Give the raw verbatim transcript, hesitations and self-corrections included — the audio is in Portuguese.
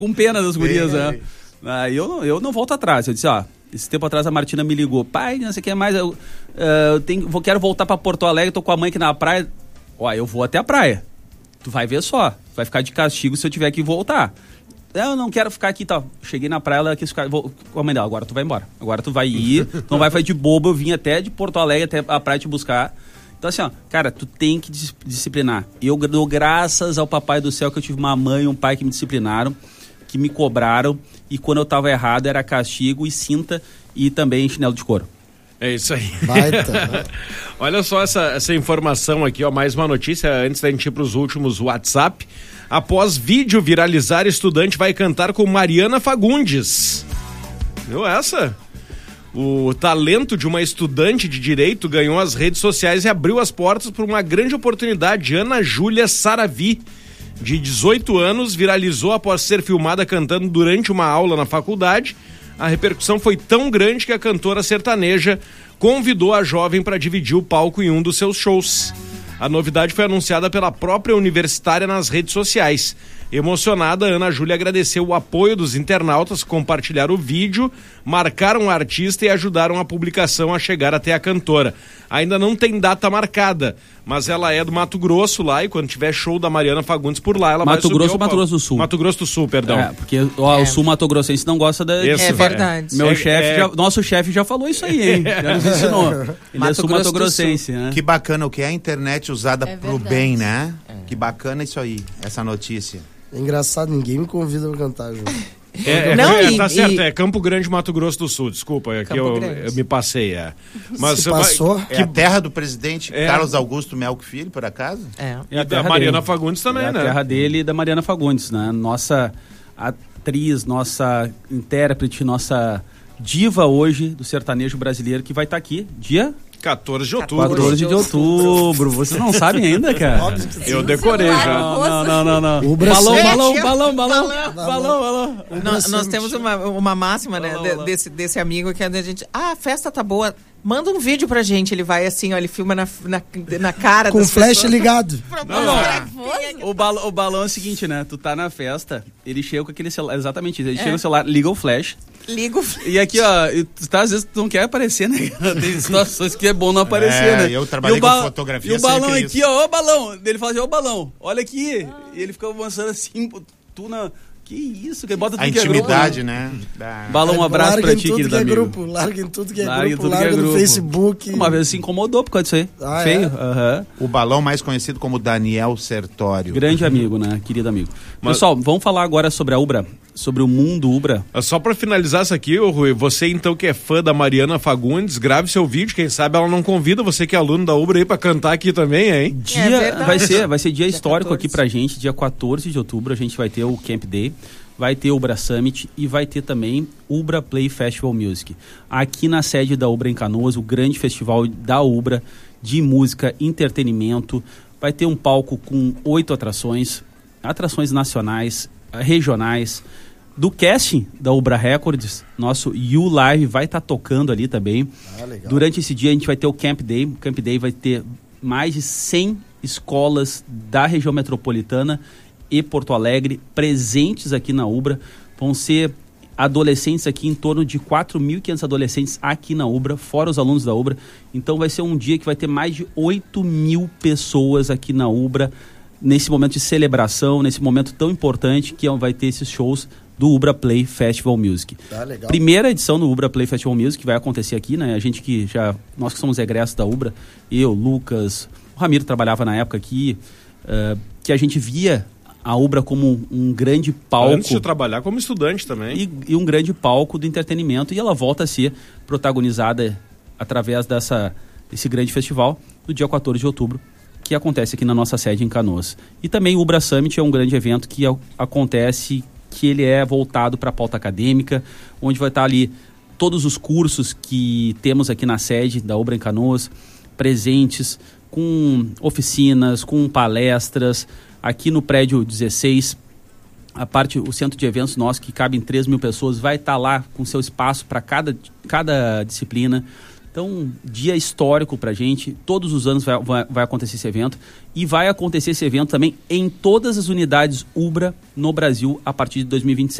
Com pena das gurias, né? Aí eu, eu não volto atrás. Eu disse, ó, esse tempo atrás a Martina me ligou. Pai, não sei o que mais, eu, uh, eu tenho, vou, quero voltar pra Porto Alegre, tô com a mãe aqui na praia. Ó, eu vou até a praia. Tu vai ver só. Vai ficar de castigo se eu tiver que voltar. Eu não quero ficar aqui, tá? Cheguei na praia, ela quis ficar. Vou, com a mãe dela, agora tu vai embora. Agora tu vai ir, tu não vai fazer de bobo. Eu vim até de Porto Alegre, até a praia te buscar. Então assim, ó, cara, tu tem que dis- disciplinar. Eu dou graças ao papai do céu que eu tive uma mãe e um pai que me disciplinaram, que me cobraram, e quando eu tava errado era castigo e cinta e também chinelo de couro. É isso aí. Baita. Olha só essa, essa informação aqui, ó, mais uma notícia antes da gente ir para os últimos WhatsApp. Após vídeo viralizar, estudante vai cantar com Mariana Fagundes. Viu essa? O talento de uma estudante de direito ganhou as redes sociais e abriu as portas para uma grande oportunidade. Ana Júlia Saravi, de dezoito anos, viralizou após ser filmada cantando durante uma aula na faculdade. A repercussão foi tão grande que a cantora sertaneja convidou a jovem para dividir o palco em um dos seus shows. A novidade foi anunciada pela própria universitária nas redes sociais. Emocionada, Ana Júlia agradeceu o apoio dos internautas que compartilharam o vídeo, marcaram o artista e ajudaram a publicação a chegar até a cantora. Ainda não tem data marcada, mas ela é do Mato Grosso lá, e quando tiver show da Mariana Fagundes por lá, ela Mato vai subir Grosso ao ou Mato palco. Grosso do Sul? Mato Grosso do Sul, perdão. É, porque ó, É. o sul mato-grossense não gosta da... Esse, É verdade. Meu É, chefe, é... já, nosso chefe já falou isso aí, hein? Já nos ensinou. Ele é Mato sul Grosso do mato-grossense, né? Que bacana o que é a internet usada É pro verdade. bem, né? Que bacana isso aí, essa notícia. É engraçado, ninguém me convida pra cantar, João. É, é, Não, é, e- tá certo, e- é Campo Grande, Mato Grosso do Sul, desculpa, é que Campo eu, Grande. eu me passei, é. Mas Se passou? É a terra do presidente É. Carlos Augusto Melco Filho, por acaso? É. E a da terra Mariana dele. Fagundes também, É a né? terra dele e da Mariana Fagundes, né? Nossa atriz, nossa intérprete, nossa diva hoje do sertanejo brasileiro, que vai estar aqui dia quatorze de outubro. quatorze de outubro. Vocês não sabem ainda, cara? Óbvio que sim. Eu decorei já. Não, não, não, não. O Brasil- Balão, É, balão, tia. balão, balão, Balão. balão, balão. Nós, nós temos uma, uma máxima, né, Olá, de- olá. desse, desse amigo que a gente... Ah, a festa tá boa. Manda um vídeo pra gente. Ele vai assim, ó, ele filma na, na, na cara Com das flash pessoas. ligado. Não, não. Nervoso? O, bal, o balão é o seguinte, né? Tu tá na festa, ele chega com aquele celular, exatamente isso. Ele É. chega no celular, liga o flash. Liga o... E aqui, ó, e tu tá, às vezes tu não quer aparecer, né? Tem situações que é bom não aparecer, É, né? eu trabalhei E o com ba- fotografia E o balão sempre aqui, isso. ó, ó o balão. Ele fala assim, ó o balão, olha aqui. E ele fica avançando assim, tu na... Que isso, que bota tudo A que é intimidade, grupo, né? Da- Balão, um abraço Larguem pra ti, tudo querido que é amigo. grupo, larguem tudo que é Larguem grupo, tudo que é larga no grupo. Facebook. Uma vez se incomodou por causa disso aí. Ah, Feio, é? aham. O balão mais conhecido como Daniel Sertório. Grande amigo, né? Querido amigo. Mas- Pessoal, vamos falar agora sobre a Ubra, sobre o mundo Ubra. Só pra finalizar isso aqui, ô Rui, você então que é fã da Mariana Fagundes, grave seu vídeo, quem sabe ela não convida você que é aluno da Ubra aí pra cantar aqui também, hein? Dia, verdade. vai ser, vai ser dia histórico quatorze. aqui pra gente, dia quatorze de outubro, a gente vai ter o Camp Day, vai ter o Ubra Summit e vai ter também o Ubra Play Festival Music. Aqui na sede da Ubra em Canoas, o grande festival da Ubra de música, entretenimento, vai ter um palco com oito atrações, atrações nacionais, regionais, do casting da Ubra Records, nosso You Live vai estar tocando ali também. Ah, legal. Durante esse dia a gente vai ter o Camp Day, o Camp Day vai ter mais de cem escolas da região metropolitana e Porto Alegre presentes aqui na Ubra. Vão ser adolescentes aqui, em torno de quatro mil e quinhentos adolescentes aqui na Ubra, fora os alunos da Ubra. Então vai ser um dia que vai ter mais de oito mil pessoas aqui na Ubra, nesse momento de celebração, nesse momento tão importante que vai ter esses shows do Ubra Play Festival Music. Tá legal. Primeira edição do Ubra Play Festival Music vai acontecer aqui, né? A gente que já, nós que somos egressos da Ubra, eu, Lucas, o Ramiro trabalhava na época aqui, uh, que a gente via a Ubra como um, um grande palco. Antes de trabalhar como estudante também. E, e um grande palco do entretenimento, e ela volta a ser protagonizada através dessa, desse grande festival no dia quatorze de outubro, que acontece aqui na nossa sede em Canoas. E também o Ubra Summit é um grande evento que a, acontece, que ele é voltado para a pauta acadêmica, onde vai estar ali todos os cursos que temos aqui na sede da Ubra em Canoas, presentes, com oficinas, com palestras, aqui no prédio dezesseis, a parte, o centro de eventos nosso, que cabe em três mil pessoas, vai estar lá com seu espaço para cada, cada disciplina. Então, dia histórico pra gente, todos os anos vai, vai, vai acontecer esse evento e vai acontecer esse evento também em todas as unidades Ubra no Brasil a partir de dois mil e vinte e sete.